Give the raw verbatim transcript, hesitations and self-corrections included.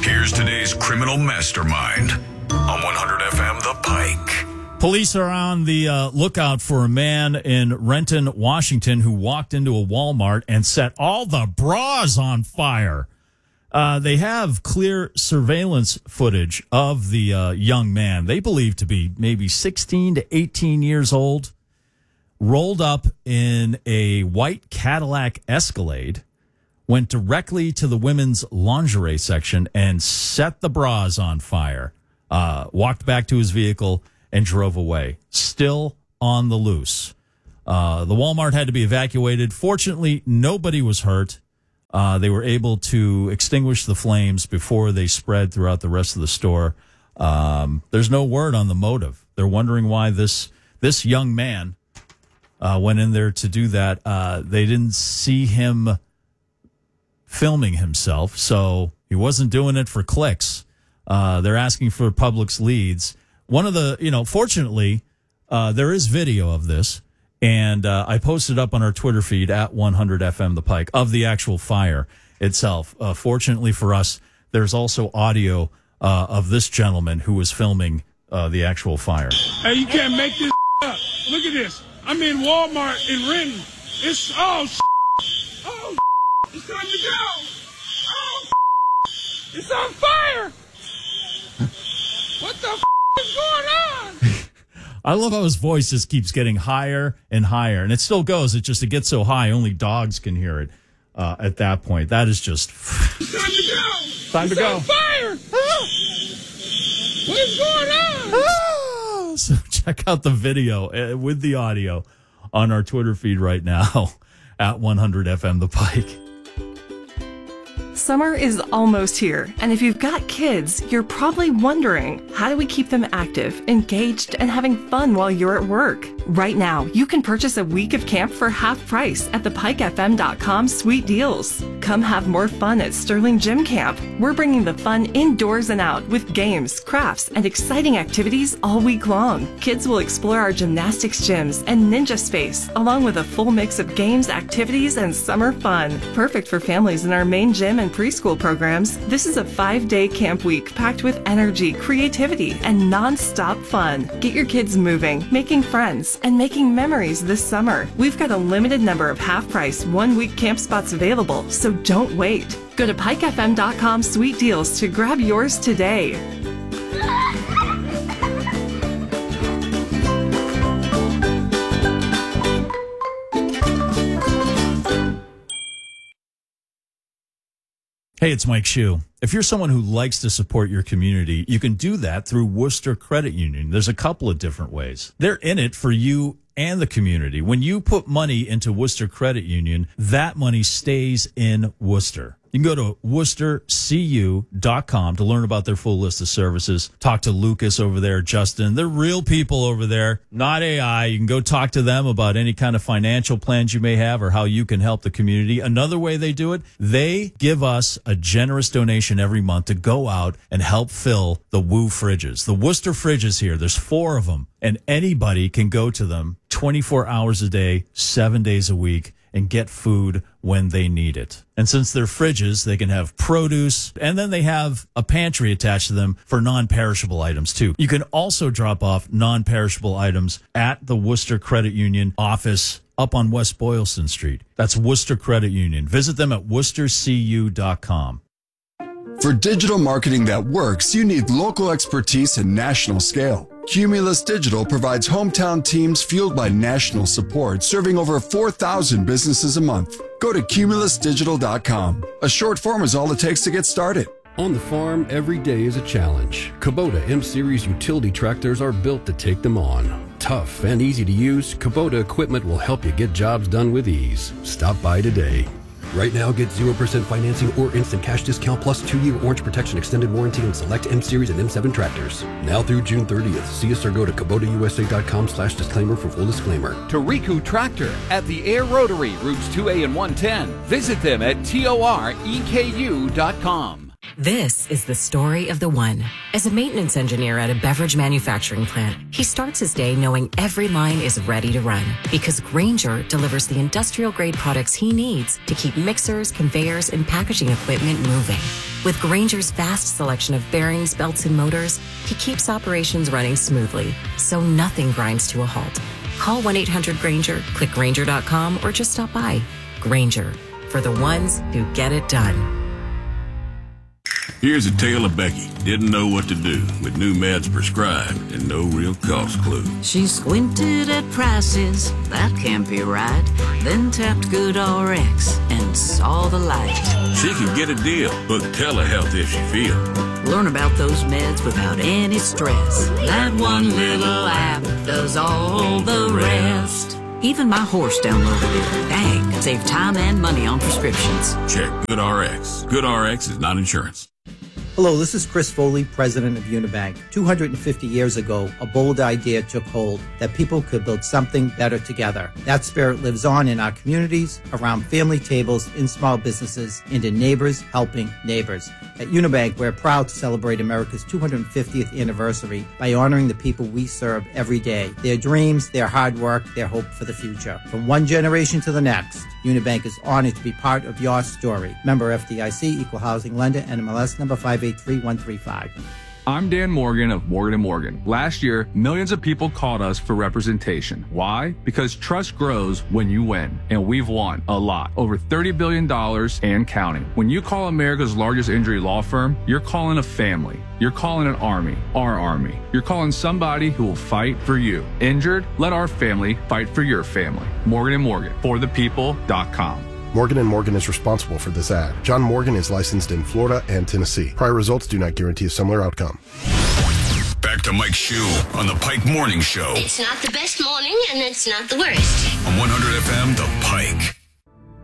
Here's today's criminal mastermind on one hundred F M The Pike. Police are on the uh, lookout for a man in Renton, Washington, who walked into a Walmart and set all the bras on fire. Uh, they have clear surveillance footage of the uh, young man. They believe to be maybe sixteen to eighteen years old, rolled up in a white Cadillac Escalade, went directly to the women's lingerie section and set the bras on fire, uh, walked back to his vehicle and drove away, still on the loose. Uh, the Walmart had to be evacuated. Fortunately, nobody was hurt. Uh, they were able to extinguish the flames before they spread throughout the rest of the store. Um, there's no word on the motive. They're wondering why this this young man uh, went in there to do that. Uh, they didn't see him filming himself, so he wasn't doing it for clicks. Uh, they're asking for Publix leads. One of the, you know, fortunately, uh, there is video of this, and uh, I posted up on our Twitter feed at one hundred F M The Pike of the actual fire itself. Uh, fortunately for us, there's also audio uh, of this gentleman who was filming uh, the actual fire. Hey, you can't make this up. Look at this. I'm in Walmart in Renton. It's, oh, oh, it's time to go. Oh, it's on fire. What the f- is going on? I love how his voice just keeps getting higher and higher, and it still goes. It just it gets so high, only dogs can hear it uh, at that point. That is just it's time to go. Time it's to go. On fire. Ah. What is going on? Ah. So check out the video uh, with the audio on our Twitter feed right now at one hundred F M The Pike. Summer is almost here, and if you've got kids, you're probably wondering, how do we keep them active, engaged, and having fun while you're at work? Right now, you can purchase a week of camp for half price at the pike f m dot com Sweet Deals. Come have more fun at Sterling Gym Camp. We're bringing the fun indoors and out with games, crafts, and exciting activities all week long. Kids will explore our gymnastics gyms and ninja space, along with a full mix of games, activities, and summer fun. Perfect for families in our main gym and preschool programs. This is a five-day camp week packed with energy, creativity, and non-stop fun. Get your kids moving, making friends, and making memories this summer. We've got a limited number of half-price, one-week camp spots available, so don't wait. Go to pike f m dot com Sweet Deals to grab yours today. Hey, it's Mike Shue. If you're someone who likes to support your community, you can do that through Worcester Credit Union. There's a couple of different ways. They're in it for you and the community. When you put money into Worcester Credit Union, that money stays in Worcester. You can go to worcester c u dot com to learn about their full list of services. Talk to Lucas over there, Justin. They're real people over there, not A I. You can go talk to them about any kind of financial plans you may have or how you can help the community. Another way they do it, they give us a generous donation every month to go out and help fill the Woo fridges. The Worcester fridges here, there's four of them, and anybody can go to them twenty-four hours a day, seven days a week, and get food when they need it. And since they're fridges, they can have produce, and then they have a pantry attached to them for non-perishable items, too. You can also drop off non-perishable items at the Worcester Credit Union office up on West Boylston Street. That's Worcester Credit Union. Visit them at worcester c u dot com. For digital marketing that works, you need local expertise and national scale. Cumulus Digital provides hometown teams fueled by national support, serving over four thousand businesses a month. Go to cumulus digital dot com. A short form is all it takes to get started. On the farm, every day is a challenge. Kubota M-Series utility tractors are built to take them on. Tough and easy to use, Kubota equipment will help you get jobs done with ease. Stop by today. Right now, get zero percent financing or instant cash discount plus two-year orange protection extended warranty on select M-Series and M seven tractors. Now through June thirtieth. See us or go to kubota u s a dot com slash disclaimer for full disclaimer. Toriku Tractor at the Air Rotary, routes two A and one ten. Visit them at toreku dot com. This is the story of the one. As a maintenance engineer at a beverage manufacturing plant, he starts his day knowing every line is ready to run because Grainger delivers the industrial-grade products he needs to keep mixers, conveyors, and packaging equipment moving. With Grainger's vast selection of bearings, belts, and motors, he keeps operations running smoothly, so nothing grinds to a halt. Call one eight hundred Grainger, click Grainger dot com, or just stop by. Grainger, for the ones who get it done. Here's a tale of Becky. Didn't know what to do with new meds prescribed and no real cost clue. She squinted at prices, that can't be right. Then tapped GoodRx and saw the light. She can get a deal, book telehealth if she feels. Learn about those meds without any stress. That one little app does all the rest. Even my horse downloaded it. Dang, save time and money on prescriptions. Check GoodRx. GoodRx is not insurance. Hello, this is Chris Foley, president of Unibank. two hundred fifty years ago, a bold idea took hold that people could build something better together. That spirit lives on in our communities, around family tables, in small businesses, and in neighbors helping neighbors. At Unibank, we're proud to celebrate America's two hundred fiftieth anniversary by honoring the people we serve every day, their dreams, their hard work, their hope for the future. From one generation to the next, Unibank is honored to be part of your story. Member F D I C, Equal Housing Lender, N M L S number five eight three one three five. I'm Dan Morgan of Morgan and Morgan. Last year, millions of people called us for representation. Why? Because trust grows when you win, and we've won a lot. Over thirty billion dollars and counting. When you call America's largest injury law firm, you're calling a family. You're calling an army, our army. You're calling somebody who will fight for you. Injured? Let our family fight for your family. Morgan and Morgan, for the people dot com. Morgan and Morgan is responsible for this ad. John Morgan is licensed in Florida and Tennessee. Prior results do not guarantee a similar outcome. Back to Mike Shue on the Pike Morning Show. It's not the best morning, and it's not the worst. On one hundred F M, The Pike.